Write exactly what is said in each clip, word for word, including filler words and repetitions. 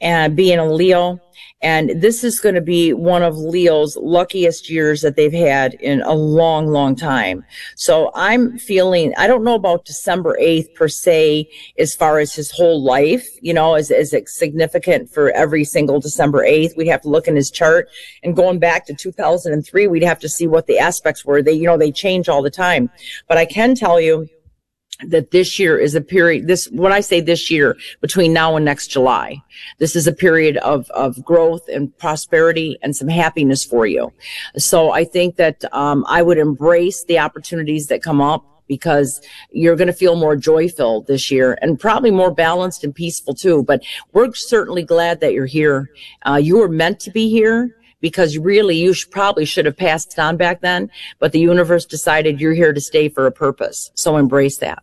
and being a Leo. And this is going to be one of Leo's luckiest years that they've had in a long, long time. So I'm feeling, I don't know about December eighth per se, as far as his whole life, you know, is, is it significant for every single December eighth? We'd have to look in his chart, and going back to two thousand three, we'd have to see what the aspects were. They, you know, they change all the time. But I can tell you that this year is a period, this, when I say this year, between now and next July, this is a period of, of growth and prosperity and some happiness for you. So I think that, um, I would embrace the opportunities that come up, because you're going to feel more joy-filled this year, and probably more balanced and peaceful too. But we're certainly glad that you're here. Uh, you were meant to be here, because really you should, probably should have passed on back then, but the universe decided you're here to stay for a purpose. So embrace that.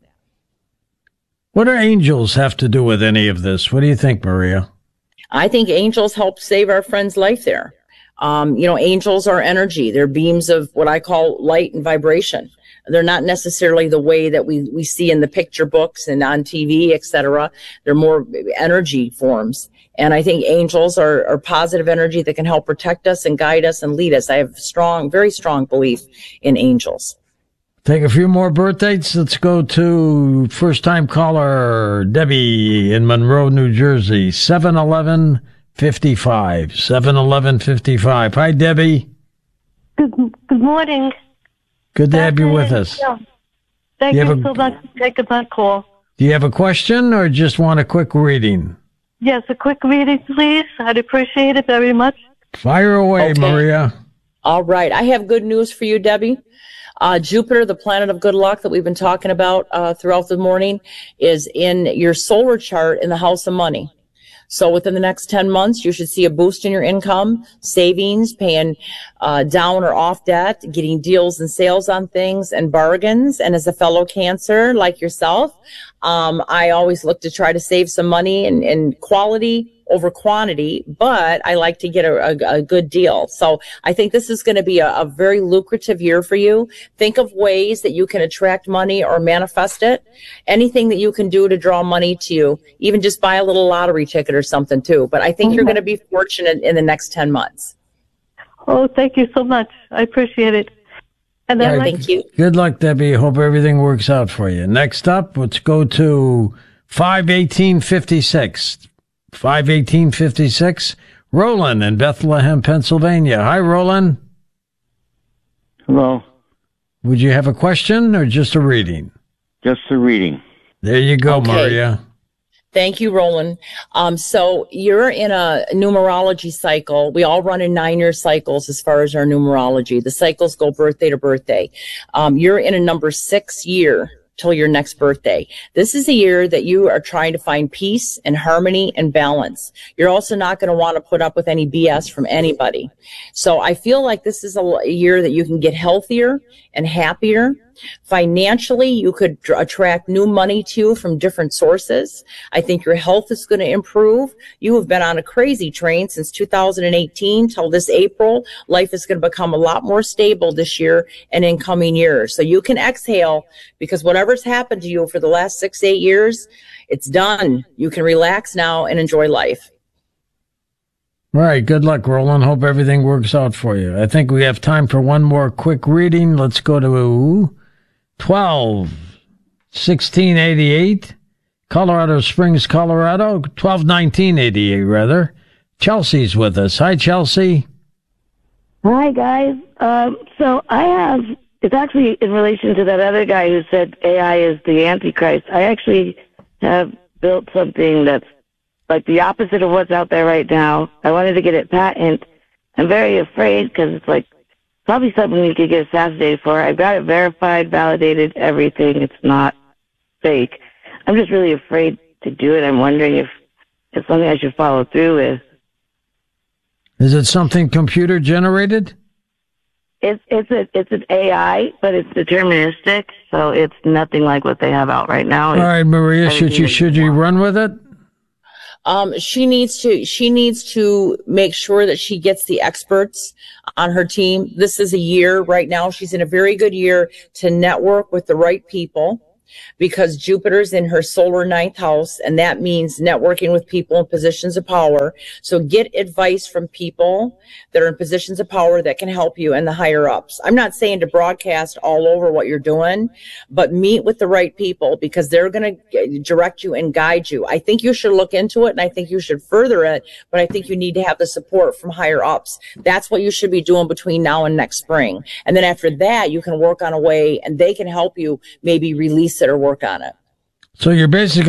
What do angels have to do with any of this? What do you think, Maria? I think angels help save our friend's life there. Um, you know, angels are energy. They're beams of what I call light and vibration. They're not necessarily the way that we, we see in the picture books and on T V, et cetera. They're more energy forms. And I think angels are, are positive energy that can help protect us and guide us and lead us. I have strong, very strong belief in angels. Take a few more birth dates. Let's go to first-time caller Debbie in Monroe, New Jersey, seven eleven fifty-five. seven eleven fifty-five. Hi, Debbie. Good, good morning. Good to have you with us. Yeah. Thank you, you so much for taking my call. Do you have a question or just want a quick reading? Yes, a quick reading, please. I'd appreciate it very much. Fire away, okay. Maria. All right. I have good news for you, Debbie. Uh, Jupiter, the planet of good luck that we've been talking about uh, throughout the morning, is in your solar chart in the house of money. So within the next ten months, you should see a boost in your income, savings, paying uh, down or off debt, getting deals and sales on things and bargains. And as a fellow Cancer like yourself, um, I always look to try to save some money and, and quality over quantity, but I like to get a, a, a good deal. So I think this is going to be a, a very lucrative year for you. Think of ways that you can attract money or manifest it. Anything that you can do to draw money to you, even just buy a little lottery ticket or something too. But I think mm-hmm. you're going to be fortunate in the next ten months. Oh, thank you so much. I appreciate it. And then yeah, like- thank you. Good luck, Debbie. Hope everything works out for you. Next up, let's go to five eighteen fifty-six. five eighteen fifty-six. Roland in Bethlehem, Pennsylvania. Hi, Roland. Hello. Would you have a question or just a reading? Just a reading. There you go, okay. Maria. Thank you, Roland. Um, so you're in a numerology cycle. We all run in nine-year cycles as far as our numerology. The cycles go birthday to birthday. Um, you're in a number six year till your next birthday. This is a year that you are trying to find peace and harmony and balance. You're also not going to want to put up with any B S from anybody. So I feel like this is a year that you can get healthier and happier. Financially, you could dr- attract new money to you from different sources. I think your health is going to improve. You have been on a crazy train since two thousand eighteen till this April. Life is going to become a lot more stable this year and in coming years. So you can exhale, because whatever's happened to you for the last six, eight years, it's done. You can relax now and enjoy life. All right. Good luck, Roland. Hope everything works out for you. I think we have time for one more quick reading. Let's go to twelve sixteen eighty-eight, Colorado Springs, Colorado. twelve nineteen eighty-eight, rather. Chelsea's with us. Hi, Chelsea. Hi, guys. Um, so I have, it's actually in relation to that other guy who said A I is the Antichrist. I actually have built something that's like the opposite of what's out there right now. I wanted to get it patent. I'm very afraid because it's like probably something you could get assassinated for. I've got it verified, validated, everything. It's not fake. I'm just really afraid to do it. I'm wondering if it's something I should follow through with. Is it something computer generated? It's it's a it's an A I, but it's deterministic, so it's nothing like what they have out right now. All right, Maria, should you should you run with it? Um, she needs to, she needs to make sure that she gets the experts on her team. This is a year right now. She's in a very good year to network with the right people. because Jupiter's in her solar ninth house, and that means networking with people in positions of power. So get advice from people that are in positions of power that can help you and the higher ups. I'm not saying to broadcast all over what you're doing, but meet with the right people because they're going to direct you and guide you. I think you should look into it, and I think you should further it, but I think you need to have the support from higher ups. That's what you should be doing between now and next spring. And then after that, you can work on a way, and they can help you maybe release it or work on it. So you're basically